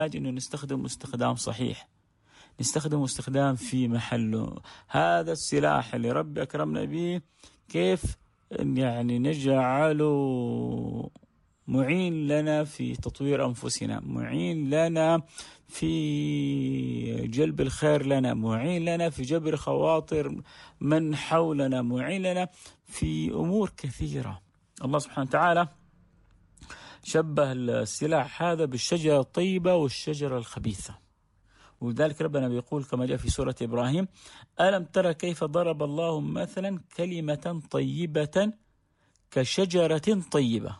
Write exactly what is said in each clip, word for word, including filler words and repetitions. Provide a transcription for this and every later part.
إنه نستخدم استخدام صحيح، نستخدم استخدام في محله. هذا السلاح اللي ربي أكرمنا به كيف يعني نجعله معين لنا في تطوير أنفسنا، معين لنا في جلب الخير لنا، معين لنا في جبر خواطر من حولنا، معين لنا في أمور كثيرة. الله سبحانه وتعالى شبه السلاح هذا بالشجرة الطيبة والشجرة الخبيثة، ولذلك ربنا بيقول كما جاء في سورة إبراهيم: ألم ترى كيف ضرب الله مثلا كلمة طيبة كشجرة طيبة.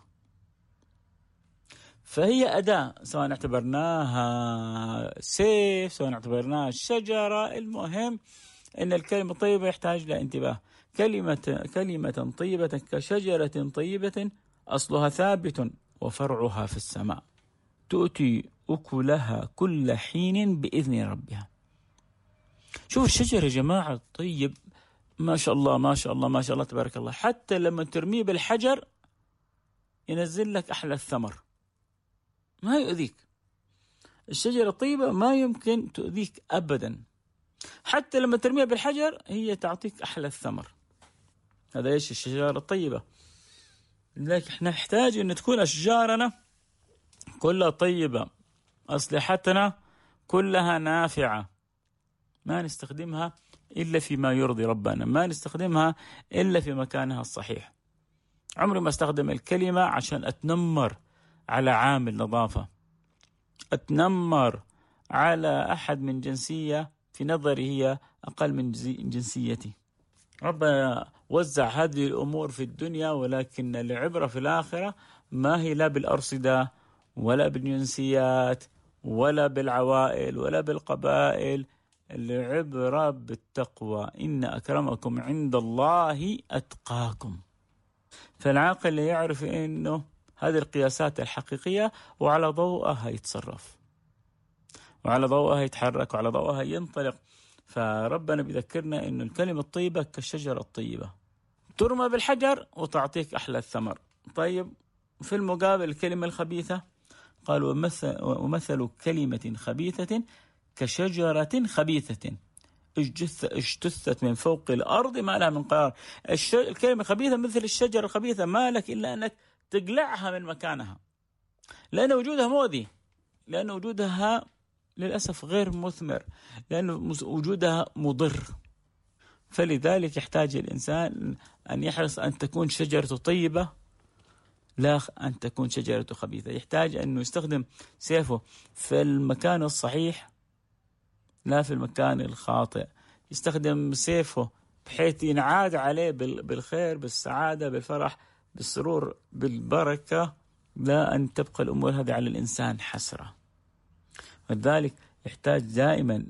فهي أداة، سواء اعتبرناها سيف، سواء اعتبرناها شجرة، المهم أن الكلمة الطيبة يحتاج لانتباه. كلمة كلمة طيبة كشجرة طيبة أصلها ثابت وفرعها في السماء تؤتي أكلها كل حين بإذن ربها. شوف الشجرة يا جماعة طيب، ما شاء الله ما شاء الله ما شاء الله تبارك الله، حتى لما ترميه بالحجر ينزل لك أحلى الثمر، ما يؤذيك. الشجرة الطيبة ما يمكن تؤذيك أبدا، حتى لما ترميها بالحجر هي تعطيك أحلى الثمر. هذا إيش الشجرة الطيبة. لذلك احنا نحتاج أن تكون أشجارنا كلها طيبة، أسلحتنا كلها نافعة، ما نستخدمها إلا فيما يرضي ربنا، ما نستخدمها إلا في مكانها الصحيح. عمري ما استخدم الكلمة عشان أتنمر على عامل نظافة، أتنمر على أحد من جنسية في نظري هي أقل من جنسيتي. ربنا وزع هذه الأمور في الدنيا، ولكن العبرة في الآخرة ما هي لا بالأرصدة ولا بالجنسيات ولا بالعوائل ولا بالقبائل، العبرة بالتقوى. إن أكرمكم عند الله أتقاكم. فالعاقل يعرف إنه هذه القياسات الحقيقية وعلى ضوءها يتصرف، وعلى ضوءها يتحرك، وعلى ضوءها ينطلق. فربنا بيذكرنا إنه الكلمة الطيبة كالشجرة الطيبة ترمى بالحجر وتعطيك أحلى الثمر. طيب في المقابل الكلمة الخبيثة قال: ومثل, ومثل كلمة خبيثة كشجرة خبيثة اجتثت من فوق الأرض ما لها من قرار. الكلمة الخبيثة مثل الشجرة الخبيثة، ما لك إلا أنك تقلعها من مكانها، لأن وجودها مؤذي، لأن وجودها للأسف غير مثمر، لأن وجودها مضر. فلذلك يحتاج الإنسان أن يحرص أن تكون شجرته طيبة لا أن تكون شجرته خبيثة. يحتاج أنه يستخدم سيفه في المكان الصحيح لا في المكان الخاطئ. يستخدم سيفه بحيث ينعاد عليه بالخير، بالسعادة، بالفرح، بالسرور، بالبركة، لا أن تبقى الأمور هذه على الإنسان حسرة. ولذلك يحتاج دائما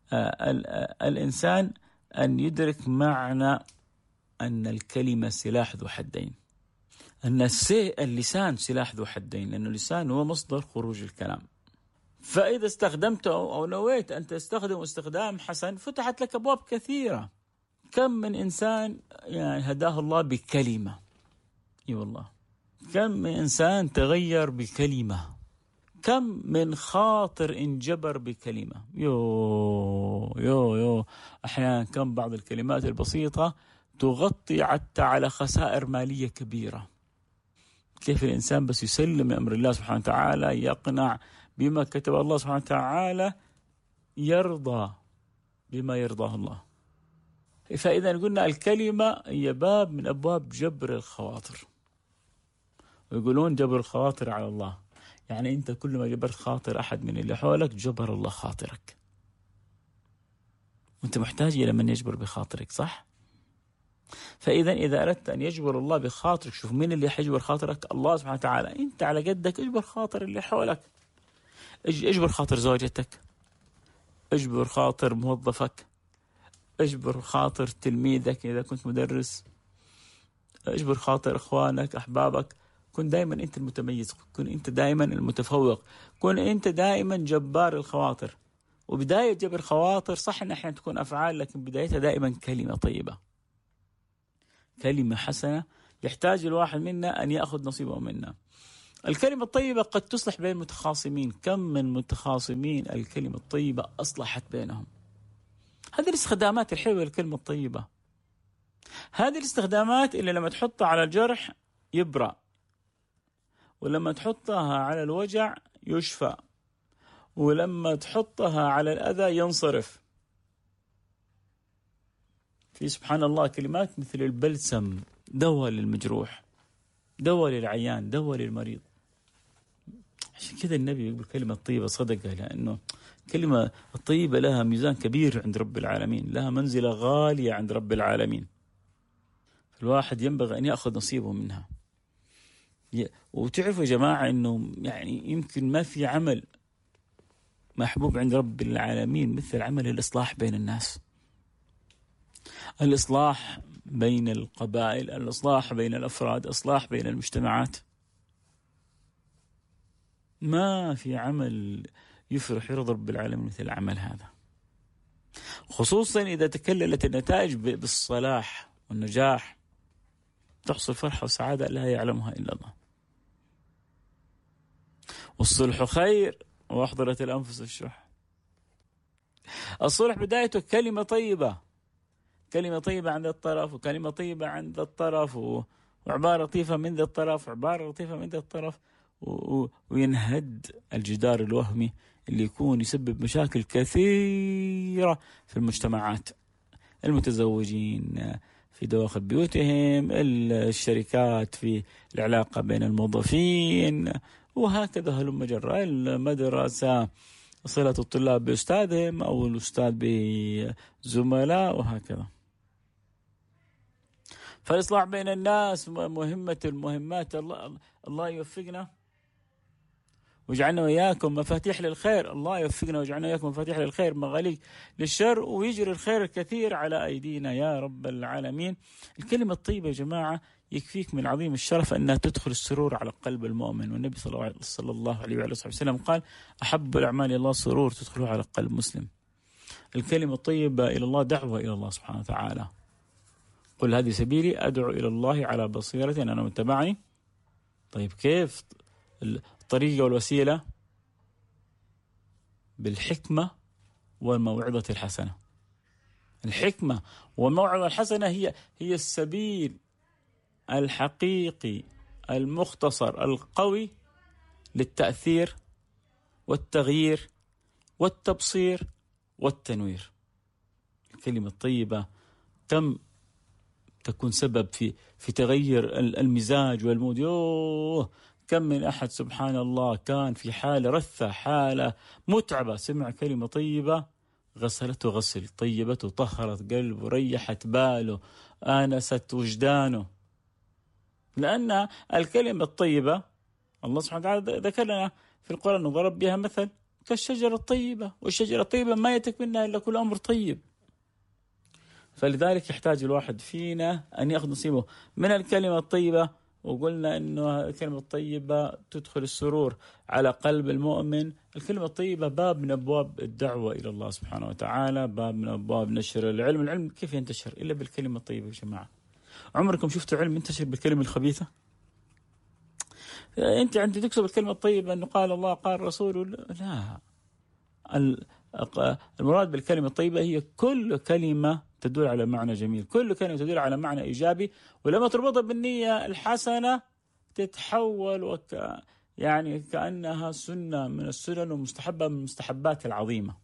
الإنسان أن يدرك معنى أن الكلمة سلاح ذو حدين، أن اللسان سلاح ذو حدين، لأن اللسان هو مصدر خروج الكلام. فإذا استخدمته أو نويت أن تستخدم استخدام حسن فتحت لك أبواب كثيرة. كم من إنسان يعني هداه الله بكلمة، اي والله، كم من إنسان تغير بكلمة، كم من خاطر انجبر بكلمة. يو يو يو أحيانا كم بعض الكلمات البسيطة تغطي حتى على خسائر مالية كبيرة. كيف الإنسان بس يسلم أمر الله سبحانه وتعالى، يقنع بما كتب الله سبحانه وتعالى، يرضى بما يرضاه الله. فإذا قلنا الكلمة هي باب من أبواب جبر الخواطر، ويقولون جبر الخواطر على الله، يعني أنت كل ما جبرت خاطر أحد من اللي حولك جبر الله خاطرك، وأنت محتاج إلى من يجبر بخاطرك، صح؟ فإذا إذا أردت أن يجبر الله بخاطرك، شوف مين اللي حيجبر خاطرك؟ الله سبحانه وتعالى. أنت على قدك اجبر خاطر اللي حولك، اجبر خاطر زوجتك، اجبر خاطر موظفك، اجبر خاطر تلميذك إذا كنت مدرس، اجبر خاطر إخوانك أحبابك. كن دائما أنت المتميز، كن أنت دائما المتفوق، كن أنت دائما جبار الخواطر. وبداية جبر خواطر صح إن أحيانا تكون أفعال، لكن بدايتها دائما كلمة طيبة، كلمة حسنة يحتاج الواحد منا أن يأخذ نصيبه منها. الكلمة الطيبة قد تصلح بين متخاصمين، كم من متخاصمين الكلمة الطيبة أصلحت بينهم. هذه الاستخدامات الحلوة للكلمة الطيبة، هذه الاستخدامات اللي لما تحطها على الجرح يبرأ، ولما تحطها على الوجع يشفى، ولما تحطها على الأذى ينصرف. في سبحان الله كلمات مثل البلسم، دواء للمجروح، دواء للعيان، دواء للمريض. عشان كذا النبي يقول كلمة طيبة صدقة، لأنه كلمة الطيبة لها ميزان كبير عند رب العالمين، لها منزلة غالية عند رب العالمين. الواحد ينبغي أن يأخذ نصيبه منها. وتعرفوا يا جماعة أنه يعني يمكن ما في عمل محبوب عند رب العالمين مثل عمل الإصلاح بين الناس، الإصلاح بين القبائل، الإصلاح بين الأفراد، الإصلاح بين المجتمعات. ما في عمل يفرح يرضى رب العالمين مثل العمل هذا، خصوصا إذا تكللت النتائج بالصلاح والنجاح، تحصل فرحة وسعادة لا يعلمها إلا الله. والصلح خير وأحضرت الأنفس الشح. الصلح بدايته كلمة طيبة، كلمة طيبة عند الطرف، وكلمة طيبة عند الطرف، وعبارة لطيفة من ذا الطرف، وعبارة لطيفة من ذا الطرف، وينهد الجدار الوهمي اللي يكون يسبب مشاكل كثيرة في المجتمعات. المتزوجين في دواخل بيوتهم، الشركات في العلاقة بين الموظفين، وهكذا هلم جرى، المدرسة صلة الطلاب بأستاذهم أو الأستاذ بزملاء، وهكذا. فالإصلاح بين الناس مهمة المهمات. الله, الله يوفقنا ويجعلنا وإياكم مفاتيح للخير. الله يوفقنا ويجعلنا وإياكم مفاتيح للخير، مغاليق للشر، ويجري الخير الكثير على أيدينا يا رب العالمين. الكلمة الطيبة يا جماعة يكفيك من عظيم الشرف أنها تدخل السرور على قلب المؤمن. والنبي صلى الله عليه وعلى آله وسلم قال: أحب الأعمال إلى الله سرور تدخلها على قلب مسلم. الكلمة الطيبة إلى الله دعوة إلى الله سبحانه وتعالى. قل هذه سبيلي أدعو إلى الله على بصيرة أنا متبعني. طيب كيف الطريقة والوسيلة؟ بالحكمة والموعظة الحسنة. الحكمة والموعظة الحسنة هي هي السبيل الحقيقي المختصر القوي للتأثير والتغيير والتبصير والتنوير. الكلمة الطيبة كم تكون سبب في في تغير المزاج والمود. يوه كم من أحد سبحان الله كان في حالة رثة، حالة متعبة، سمع كلمة طيبة غسلته غسل، طيبته طهرت قلبه، ريحت باله، آنست وجدانه. لأن الكلمة الطيبة الله سبحانه وتعالى ذكر لنا في القرآن وضرب بها مثل كالشجرة الطيبة، والشجرة الطيبة ما يتك منها إلا كل أمر طيب. فلذلك يحتاج الواحد فينا أن يأخذ نصيبه من الكلمة الطيبة. وقلنا أنه الكلمة الطيبة تدخل السرور على قلب المؤمن. الكلمة الطيبة باب من أبواب الدعوة إلى الله سبحانه وتعالى، باب من أبواب نشر العلم. العلم كيف ينتشر إلا بالكلمة الطيبة يا جماعة؟ عمركم شفتوا علم ينتشر بالكلمة الخبيثة؟ أنت عندي تكتب الكلمة الطيبة أنه قال الله قال رسوله، لا. المراد بالكلمة الطيبة هي كل كلمة تدل على معنى جميل، كل كلمة تدل على معنى إيجابي، ولما تربطها بالنية الحسنة تتحول وك يعني كأنها سنة من السنن ومستحبة من المستحبات العظيمة.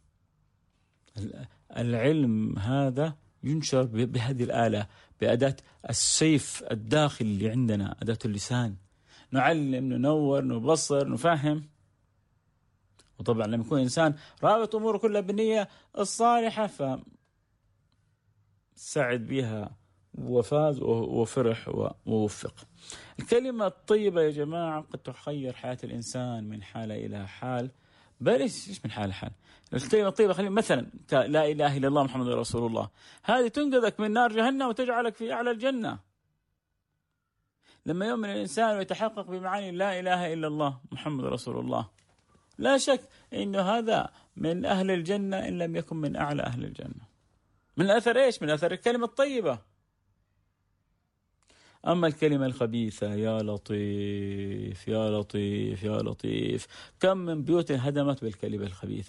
العلم هذا ينشر بهذه الآلة، بأداة السيف الداخلي اللي عندنا، أداة اللسان. نعلم، ننور، نبصر، نفهم. وطبعا لما يكون إنسان رابط أموره كلها بالنية الصالحة فسعد بها وفاز وفرح ووفق. الكلمة الطيبة يا جماعة قد تخير حياة الإنسان من حالة إلى حال، بل إيش من حال لحال. الكلمة الطيبة خلينا مثلا لا إله إلا الله محمد رسول الله، هذه تنقذك من نار جهنم وتجعلك في أعلى الجنة. لما يؤمن الإنسان ويتحقق بمعاني لا إله إلا الله محمد رسول الله، لا شك إنه هذا من أهل الجنة إن لم يكن من أعلى أهل الجنة. من أثر إيش؟ من أثر الكلمة الطيبة. أما الكلمة الخبيثة يا لطيف يا لطيف يا لطيف، كم من بيوت هدمت بالكلمة الخبيثة.